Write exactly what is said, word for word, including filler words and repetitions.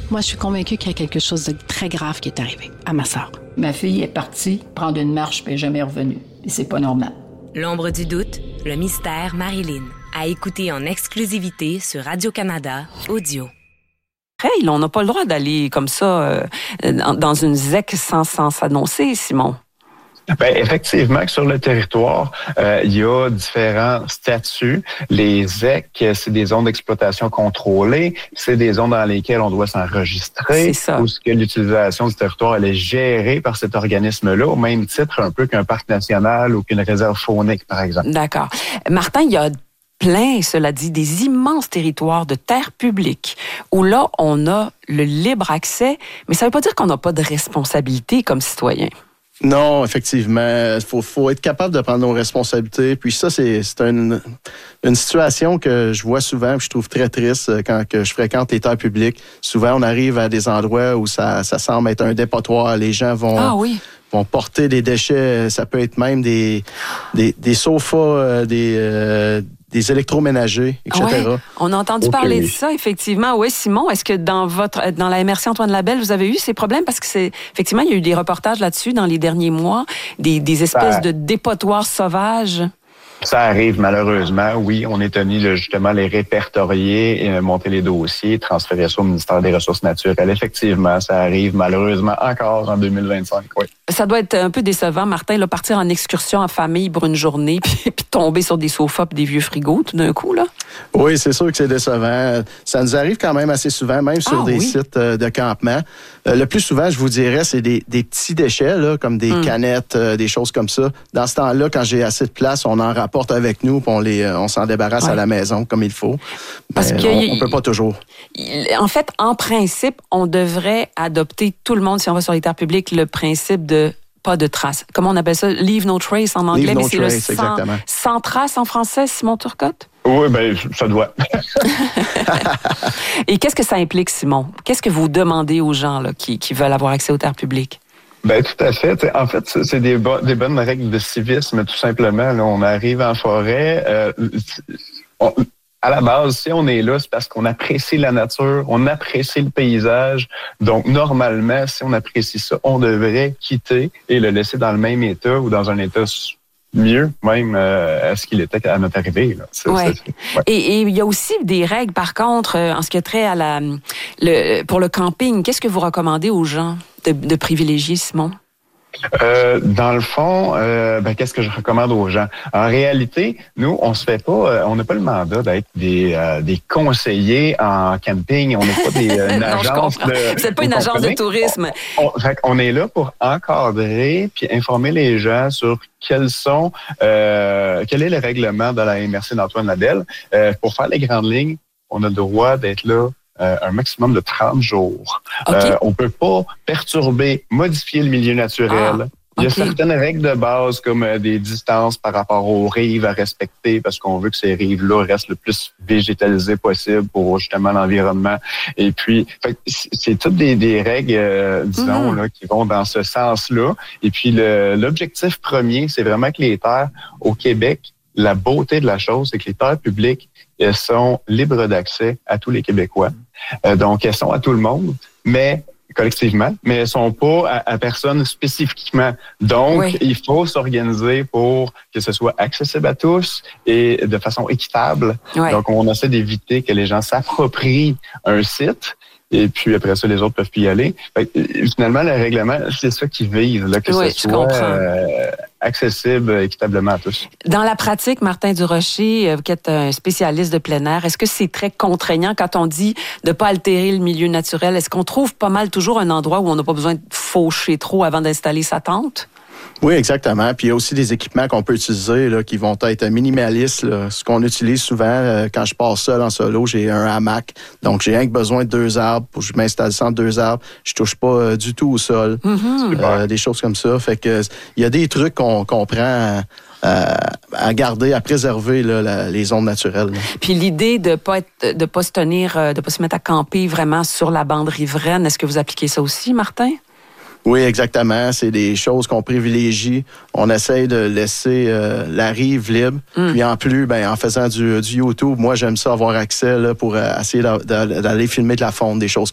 Moi, je suis convaincue qu'il y a quelque chose de très grave qui est arrivé à ma sœur. Ma fille est partie prendre une marche puis elle n'est jamais revenue. Et c'est pas normal. L'ombre du doute, le mystère Marilyn. À écouter en exclusivité sur Radio-Canada Audio. Hey, là, on n'a pas le droit d'aller comme ça euh, dans, dans une zec sans, sans s'annoncer, Simon. Ben, effectivement, que sur le territoire, euh, il y a différents statuts. Les Z E C, c'est des zones d'exploitation contrôlées. C'est des zones dans lesquelles on doit s'enregistrer. C'est ça. Où ce que l'utilisation du territoire, elle est gérée par cet organisme-là, au même titre un peu qu'un parc national ou qu'une réserve faunique, par exemple. D'accord. Martin, il y a plein, cela dit, des immenses territoires de terre publique où là, on a le libre accès, mais ça ne veut pas dire qu'on n'a pas de responsabilité comme citoyen. Non, effectivement. Il faut, faut être capable de prendre nos responsabilités. Puis ça, c'est, c'est une, une situation que je vois souvent, que je trouve très triste quand que je fréquente les terres publiques. Souvent, on arrive à des endroits où ça, ça semble être un dépotoir. Les gens vont... Ah oui. vont porter des déchets, ça peut être même des, des, des sofas, des, euh, des électroménagers, et cetera. Ouais, on a entendu okay. parler de ça, effectivement. Oui, Simon, est-ce que dans votre dans la M R C Antoine Labelle, vous avez eu ces problèmes? Parce que c'est effectivement, il y a eu des reportages là-dessus dans les derniers mois, des, des espèces ça, de dépotoirs sauvages. Ça arrive malheureusement, oui. On est tenu de justement les répertorier, et monter les dossiers, transférer ça au ministère des Ressources naturelles. Effectivement, ça arrive malheureusement encore en deux mille vingt-cinq, oui. Ça doit être un peu décevant, Martin, là, partir en excursion en famille pour une journée, puis, puis tomber sur des sofas et des vieux frigos tout d'un coup, là? Oui, c'est sûr que c'est décevant. Ça nous arrive quand même assez souvent, même sur ah, des oui. sites de campement. Le plus souvent, je vous dirais, c'est des, des petits déchets, là, comme des mm. canettes, des choses comme ça. Dans ce temps-là, quand j'ai assez de place, on en rapporte avec nous, puis on, les, on s'en débarrasse ouais. à la maison comme il faut. Parce Mais que on ne peut pas toujours. En fait, en principe, on devrait adopter tout le monde, si on va sur les terres publiques, le principe de pas de traces. Comment on appelle ça? Leave no trace en anglais, Leave mais no c'est trace, le sans, exactement. sans trace en français, Simon Turcotte? Oui, bien, ça doit. Et qu'est-ce que ça implique, Simon? Qu'est-ce que vous demandez aux gens là, qui, qui veulent avoir accès aux terres publiques? Ben tout à fait. T'sais, en fait, c'est des, bo- des bonnes règles de civisme, tout simplement. Là, on arrive en forêt. Euh, on, à la base, si on est là, c'est parce qu'on apprécie la nature, on apprécie le paysage. Donc, normalement, si on apprécie ça, on devrait quitter et le laisser dans le même état ou dans un état mieux, même euh, à ce qu'il était à notre arrivée. Là. C'est, ouais. c'est, ouais. Et il y a aussi des règles, par contre, en ce qui a trait à la, le, pour le camping. Qu'est-ce que vous recommandez aux gens de, de privilégier, Simon? Euh, dans le fond, euh, ben, qu'est-ce que je recommande aux gens? En réalité, nous, on se fait pas, euh, on n'a pas le mandat d'être des, euh, des conseillers en camping. On n'est pas des, euh, une non, agence de... Vous n'êtes pas une agence de tourisme. On, on, fait on est là pour encadrer puis informer les gens sur quels sont, euh, quel est le règlement de la M R C d'Antoine Labelle. Euh, pour faire les grandes lignes, on a le droit d'être là Euh, un maximum de trente jours. Okay. Euh, on peut pas perturber, modifier le milieu naturel. Ah, il y a okay. certaines règles de base comme euh, des distances par rapport aux rives à respecter parce qu'on veut que ces rives-là restent le plus végétalisées possible pour justement l'environnement. Et puis, fait, c'est toutes des, des règles, euh, disons, mm. là, qui vont dans ce sens-là. Et puis, le, l'objectif premier, c'est vraiment que les terres au Québec, la beauté de la chose, c'est que les terres publiques, elles sont libres d'accès à tous les Québécois. Euh, donc, elles sont à tout le monde, mais collectivement, mais elles sont pas à, à personne spécifiquement. Donc, oui. il faut s'organiser pour que ce soit accessible à tous et de façon équitable. Oui. Donc, on essaie d'éviter que les gens s'approprient un site. Et puis après ça, les autres peuvent plus y aller. Fait, finalement, le règlement, c'est ça qui vise, là, que oui, ce soit euh, accessible équitablement à tous. Dans la pratique, Martin Durocher, vous qui êtes un spécialiste de plein air, est-ce que c'est très contraignant quand on dit de ne pas altérer le milieu naturel? Est-ce qu'on trouve pas mal toujours un endroit où on n'a pas besoin de faucher trop avant d'installer sa tente? Oui, exactement. Puis il y a aussi des équipements qu'on peut utiliser là, qui vont être minimalistes. Là. Ce qu'on utilise souvent, euh, quand je pars seul en solo, j'ai un hamac. Donc, j'ai rien que besoin de deux arbres. Pour que je m'installe sans deux arbres. Je touche pas euh, du tout au sol. Mm-hmm. Euh, des choses comme ça. Fait que il y a des trucs qu'on, qu'on prend à, à garder, à préserver là, la, les zones naturelles. Là. Puis l'idée de pas être, de pas se tenir, de pas se mettre à camper vraiment sur la bande riveraine, est-ce que vous appliquez ça aussi, Martin? Oui, exactement. C'est des choses qu'on privilégie. On essaye de laisser euh, la rive libre. Mm. Puis en plus, ben en faisant du, du YouTube, moi, j'aime ça avoir accès là, pour euh, essayer d'a, d'a, d'aller filmer de la faune, des choses